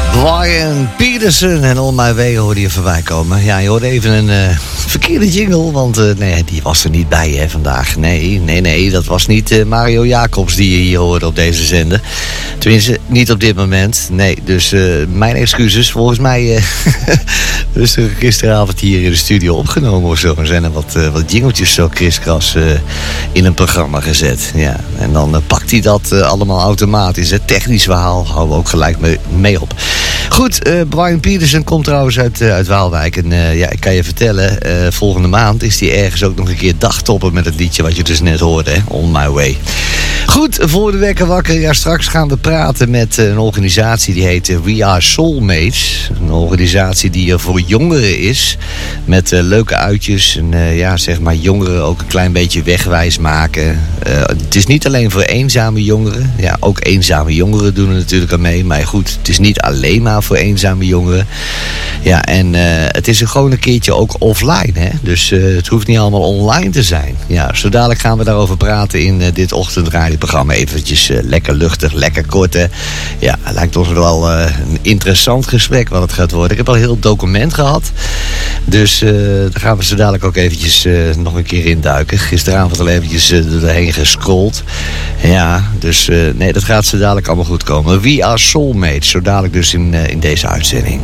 Brian Peterson en On My Way hoorde je voorbij komen. Ja, je hoorde even een verkeerde jingle, want nee, die was er niet bij hè, vandaag. Nee, dat was niet Mario Jacobs die je hier hoorde op deze zender. Tenminste, niet op dit moment. Nee, dus mijn excuses. Volgens mij dus gisteravond hier in de studio opgenomen of zo. Er zijn er wat jingeltjes zo kriskras in een programma gezet. Ja, en dan pakt hij dat allemaal automatisch. Het technisch verhaal houden we ook gelijk mee op. Goed, Brian Peterson komt trouwens uit Waalwijk. En ja, ik kan je vertellen, volgende maand is hij ergens ook nog een keer dagtoppen met het liedje wat je dus net hoorde, hè? On My Way. Goed, voor de wekker wakker. Ja, straks gaan we praten met een organisatie die heet We Are Soulmates. Een organisatie die voor jongeren is. Met leuke uitjes. En ja, zeg maar jongeren ook een klein beetje wegwijs maken. Het is niet alleen voor eenzame jongeren. Ja, ook eenzame jongeren doen er natuurlijk aan mee. Maar goed, het is niet alleen maar voor eenzame jongeren. Ja, en het is gewoon een keertje ook offline, hè. Dus het hoeft niet allemaal online te zijn. Ja, zo dadelijk gaan we daarover praten in dit ochtendradioprogramma. Eventjes lekker luchtig, lekker kort, hè. Ja, het lijkt ons wel een interessant gesprek wat het gaat worden. Ik heb al een heel document gehad. Dus daar gaan we zo dadelijk ook eventjes nog een keer induiken. Gisteravond al eventjes doorheen gescrolld. Ja, dus nee, dat gaat zo dadelijk allemaal goed komen. We Are Soulmates, zo dadelijk dus in deze uitzending.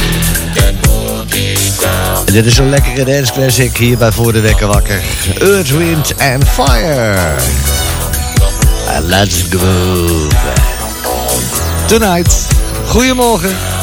En dit is een lekkere dance classic hier bij Voor de Wekker Wakker. Earth, Wind and Fire. And let's go. Tonight. Goedemorgen.